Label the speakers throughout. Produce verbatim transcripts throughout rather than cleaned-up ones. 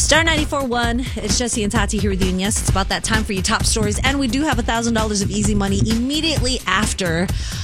Speaker 1: Star ninety-four point one, it's Jesse and Tati here with you. And yes, it's about that time for your top stories. And we do have one thousand dollars of easy money immediately after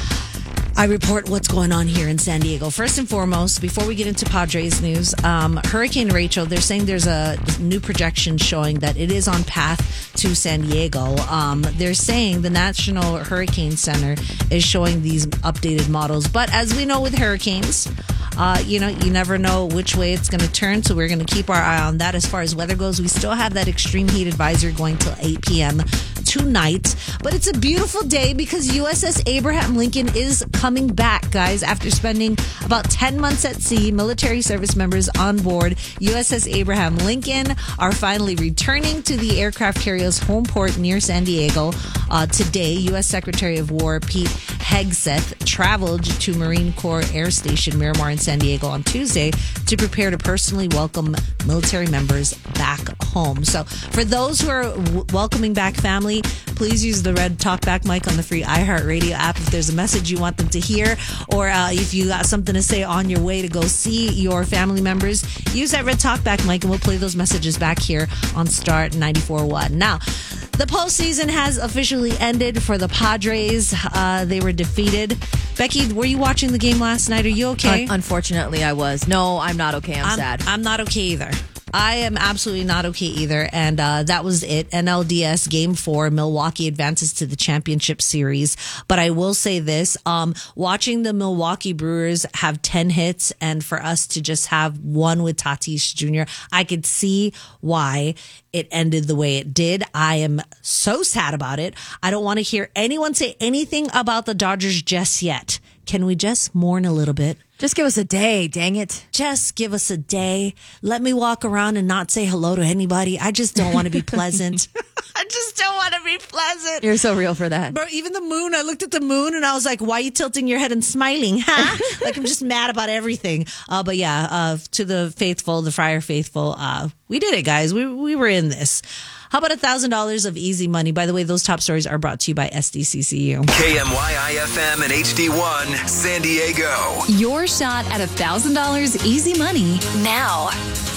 Speaker 1: I report what's going on here in San Diego. First and foremost, before we get into Padres news, um, Hurricane Rachel, they're saying there's a new projection showing that it is on path to San Diego. Um, they're saying the National Hurricane Center is showing these updated models. But as we know with hurricanes, uh, you know, you never know which way it's going to turn. So we're going to keep our eye on that. As far as weather goes, we still have that extreme heat advisory going till eight p.m. tonight. But it's a beautiful day because U S S Abraham Lincoln is coming back, guys. After spending about ten months at sea, military service members on board U S S Abraham Lincoln are finally returning to the aircraft carrier's home port near San Diego. Uh, today, U S Secretary of War Pete Hegseth traveled to Marine Corps Air Station Miramar in San Diego on Tuesday to prepare to personally welcome military members back home. So for those who are w- welcoming back family, please use the red talkback mic on the free iHeartRadio app if there's a message you want them to hear, or uh, if you got something to say on your way to go see your family members, use that red talkback mic and we'll play those messages back here on Star ninety-four point one. Now, the postseason has officially ended for the Padres. Uh, they were defeated. Becky, were you watching the game last night? Are you okay?
Speaker 2: Un- unfortunately, I was. No, I'm not okay. I'm,
Speaker 1: I'm
Speaker 2: sad.
Speaker 1: I'm not okay either. I am absolutely not okay either. And uh, that was it. N L D S Game four, Milwaukee advances to the championship series. But I will say this, um, watching the Milwaukee Brewers have ten hits and for us to just have one with Tatis Junior, I could see why it ended the way it did. I am so sad about it. I don't want to hear anyone say anything about the Dodgers just yet. Can we just mourn a little bit?
Speaker 2: Just give us a day, dang it.
Speaker 1: Just give us a day. Let me walk around and not say hello to anybody. I just don't want to be pleasant. I just don't want to be pleasant.
Speaker 2: You're so real for that.
Speaker 1: Bro, even the moon, I looked at the moon and I was like, why are you tilting your head and smiling? Huh? Like I'm just mad about everything. Uh, but yeah, uh, to the faithful, the Friar faithful, uh, we did it, guys. We we were in this. How about one thousand dollars of easy money? By the way, those top stories are brought to you by S D C C U.
Speaker 3: K M Y I F M and H D one, San Diego.
Speaker 4: Your shot at one thousand dollars easy money now.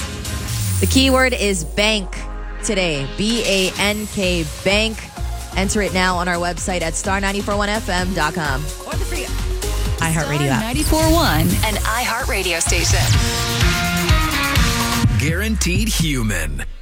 Speaker 2: The keyword is bank today. B A N K, bank. Enter it now on our website at star nine four one f m dot com.
Speaker 1: Or the free iHeartRadio app.
Speaker 4: ninety-four point one, an iHeartRadio station.
Speaker 3: Guaranteed human.